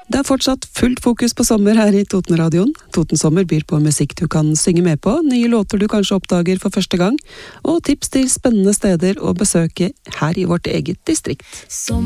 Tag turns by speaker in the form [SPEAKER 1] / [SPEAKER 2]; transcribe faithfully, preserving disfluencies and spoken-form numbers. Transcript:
[SPEAKER 1] Det er fortsatt fullt fokus på sommer her i Totenradioen. Totensommer byr på musikk du kan synge med på, nye låter du kanskje oppdager for første gang, og tips til spennende steder å besøke her i vårt eget distrikt.